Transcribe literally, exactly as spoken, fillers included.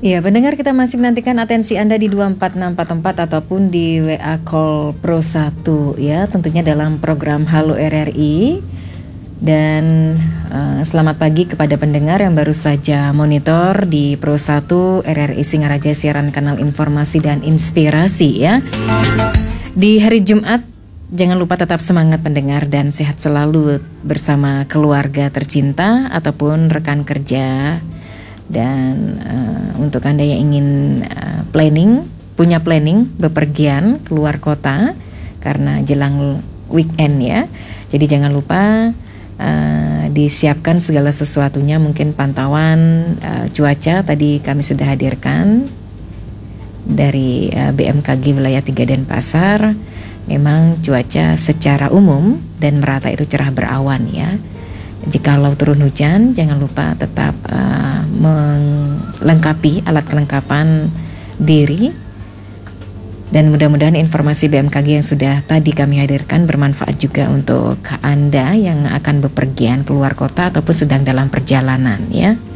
Iya, pendengar, kita masih menantikan atensi Anda di dua empat enam empat empat ataupun di W A Call Pro satu ya, tentunya dalam program Halo R R I. Dan uh, selamat pagi kepada pendengar yang baru saja monitor di Pro satu R R I Singaraja, siaran kanal informasi dan inspirasi ya. Di hari Jumat, jangan lupa tetap semangat pendengar dan sehat selalu bersama keluarga tercinta ataupun rekan kerja. Dan uh, untuk Anda yang ingin uh, planning, punya planning bepergian keluar kota karena jelang weekend ya. Jadi jangan lupa uh, disiapkan segala sesuatunya, mungkin pantauan uh, cuaca tadi kami sudah hadirkan dari uh, B M K G wilayah tiga Denpasar. Memang cuaca secara umum dan merata itu cerah berawan ya. Jikalau turun hujan, jangan lupa tetap uh, melengkapi alat kelengkapan diri. Dan mudah-mudahan informasi B M K G yang sudah tadi kami hadirkan bermanfaat juga untuk Anda yang akan bepergian keluar kota ataupun sedang dalam perjalanan ya.